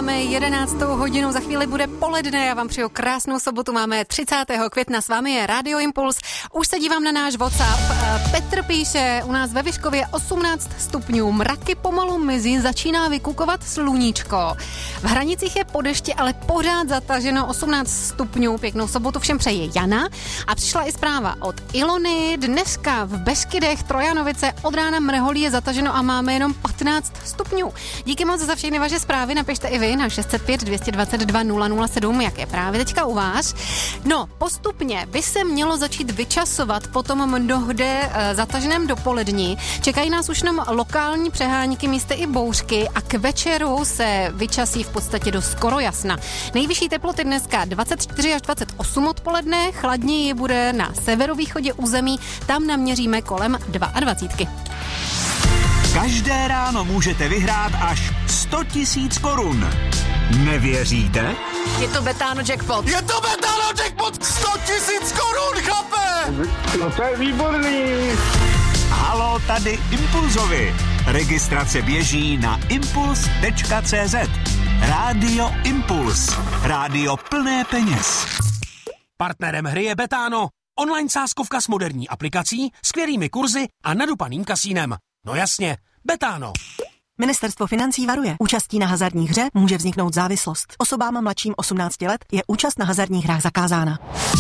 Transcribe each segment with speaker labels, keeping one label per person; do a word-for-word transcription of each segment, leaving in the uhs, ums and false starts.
Speaker 1: máme jedenáctou hodinu, za chvíli bude poledne, já vám přeju krásnou sobotu, máme třicátého května, s vámi je Radio Impuls, už se dívám na náš WhatsApp, Petr píše, u nás ve Vyškově osmnáct stupňů, mraky pomalu mizí, začíná vykukovat sluníčko, v Hranicích je po dešti, ale pořád zataženo osmnáct stupňů, pěknou sobotu všem přeje Jana a přišla i zpráva od Ilony, dneska v Beskydech Trojanovice od rána mrholí je zataženo a máme jenom patnáct stupňů. Díky moc za všechny vaše zprávy, napište i vy na šest set pět dvě dva dva nula nula sedm, jak je právě teďka u vás. No, postupně by se mělo začít vyčasovat po tom mnohde e, zataženém dopolední. Čekají nás už jenom lokální přehánky, místy i bouřky a k večeru se vyčasí v podstatě do skoro jasna. Nejvyšší teploty dneska dvacet čtyři až dvacet osm odpoledne, chladněji bude na severovýchodě území, tam naměříme kolem dvacet dva.
Speaker 2: Každé ráno můžete vyhrát až sto tisíc korun. Nevěříte?
Speaker 1: Je to Betano jackpot.
Speaker 3: Je to Betano jackpot! sto tisíc korun, chlape!
Speaker 4: No to je výborný!
Speaker 2: Halo, tady Impulzovi. Registrace běží na impuls tečka cé zet. Rádio Impuls. Rádio plné peněz.
Speaker 5: Partnerem hry je Betano. Online sázkovka s moderní aplikací, skvělými kurzy a nadupaným kasínem. No jasně, Betano.
Speaker 6: Ministerstvo financí varuje. Účastí na hazardní hře může vzniknout závislost. Osobám mladším osmnácti let je účast na hazardních hrách zakázána.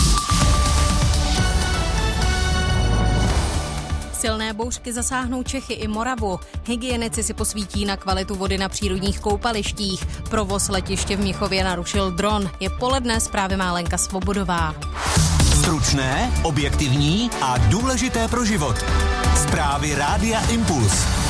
Speaker 7: Silné bouřky zasáhnou Čechy i Moravu. Hygienici si posvítí na kvalitu vody na přírodních koupalištích. Provoz letiště v Mnichově narušil dron. Je poledne, zprávy má Lenka Svobodová.
Speaker 2: Stručné, objektivní a důležité pro život. Zprávy Rádia Impuls.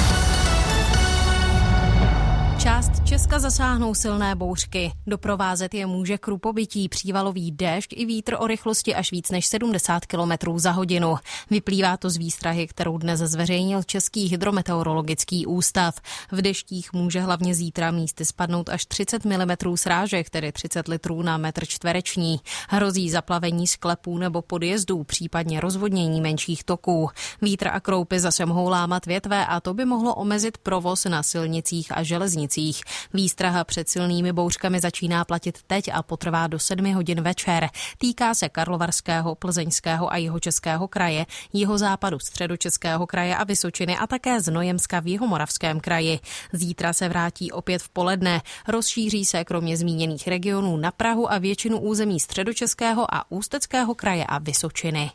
Speaker 7: Část Česka zasáhnou silné bouřky. Doprovázet je může krupobytí, přívalový déšť i vítr o rychlosti až víc než sedmdesát kilometrů za hodinu. Vyplývá to z výstrahy, kterou dnes zveřejnil Český hydrometeorologický ústav. V deštích může hlavně zítra místy spadnout až třicet milimetrů srážek, tedy třicet litrů na metr čtvereční. Hrozí zaplavení sklepů nebo podjezdů, případně rozvodnění menších toků. Vítr a kroupy zase mohou lámat větve a to by mohlo omezit provoz na silnicích a železnicích. Výstraha před silnými bouřkami začíná platit teď a potrvá do sedmi hodin večer. Týká se Karlovarského, Plzeňského a Jihočeského kraje, jihozápadu Středočeského kraje a Vysočiny a také Znojemska v Jihomoravském kraji. Zítra se vrátí opět v poledne. Rozšíří se kromě zmíněných regionů na Prahu a většinu území Středočeského a Ústeckého kraje a Vysočiny.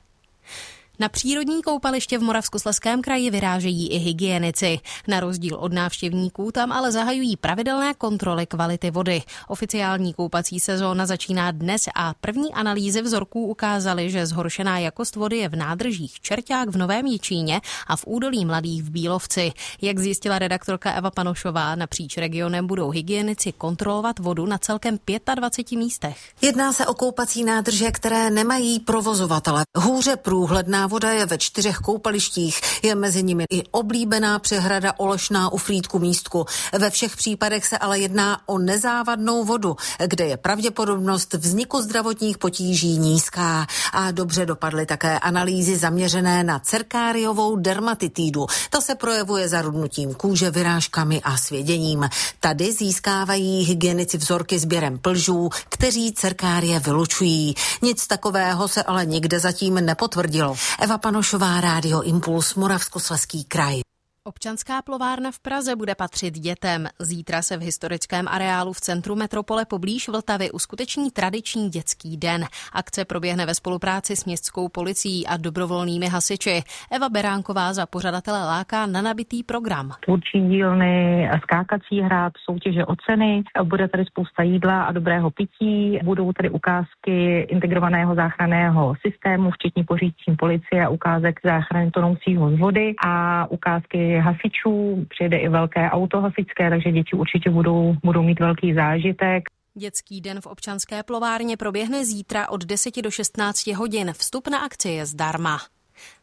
Speaker 7: Na přírodní koupaliště v Moravskoslezském kraji vyrážejí i hygienici. Na rozdíl od návštěvníků tam ale zahajují pravidelné kontroly kvality vody. Oficiální koupací sezóna začíná dnes a první analýzy vzorků ukázaly, že zhoršená jakost vody je v nádržích Čerťák v Novém Jičíně a v údolí Mladých v Bílovci. Jak zjistila redaktorka Eva Panošová, napříč regionem budou hygienici kontrolovat vodu na celkem dvaceti pěti místech.
Speaker 8: Jedná se o koupací nádrže, které nemají provozovatele. Hůře průhledná voda je ve čtyřech koupalištích, je mezi nimi i oblíbená přehrada Olešná u Frýdku Místku. Ve všech případech se ale jedná o nezávadnou vodu, kde je pravděpodobnost vzniku zdravotních potíží nízká. A dobře dopadly také analýzy zaměřené na cerkáriovou dermatitidu. Ta se projevuje zarudnutím kůže, vyrážkami a svěděním. Tady získávají hygienici vzorky sběrem plžů, kteří cerkárie vylučují. Nic takového se ale nikde zatím nepotvrdilo. Eva Panošová, Rádio Impuls, Moravskoslezský kraj.
Speaker 7: Občanská plovárna v Praze bude patřit dětem. Zítra se v historickém areálu v centru metropole poblíž Vltavy uskuteční tradiční dětský den. Akce proběhne ve spolupráci s městskou policií a dobrovolnými hasiči. Eva Beránková za pořadatele láká na nabitý program.
Speaker 9: Tvůrčí dílny, skákací hrad, soutěže o ceny, bude tady spousta jídla a dobrého pití, budou tady ukázky integrovaného záchranného systému, včetně pořídím policie a ukázek záchrany tonoucího z vody a ukázky hasičů, přijede i velké auto hasičské, takže děti určitě budou, budou mít velký zážitek.
Speaker 7: Dětský den v občanské plovárně proběhne zítra od deseti do šestnácti hodin. Vstup na akci je zdarma.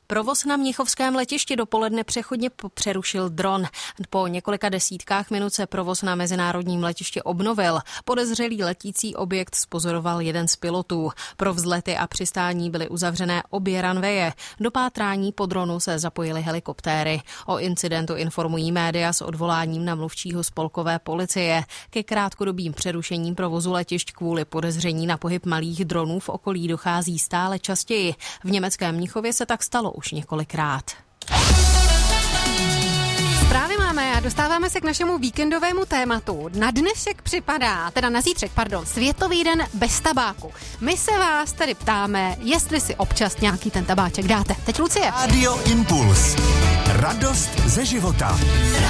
Speaker 7: Provoz na mnichovském letišti dopoledne přechodně přerušil dron. Po několika desítkách minut se provoz na mezinárodním letišti obnovil. Podezřelý letící objekt zpozoroval jeden z pilotů. Pro vzlety a přistání byly uzavřené obě runwaye. Do pátrání po dronu se zapojily helikoptéry. O incidentu informují média s odvoláním na mluvčího spolkové policie. Ke krátkodobým přerušením provozu letišť kvůli podezření na pohyb malých dronů v okolí dochází stále častěji. V německém Mnichově se tak stalo už několikrát.
Speaker 1: Zprávy máme a dostáváme se k našemu víkendovému tématu. Na dnešek připadá, teda na zítřek, pardon, Světový den bez tabáku. My se vás tedy ptáme, jestli si občas nějaký ten tabáček dáte. Teď Lucie.
Speaker 2: Radio Impuls. Radost ze života.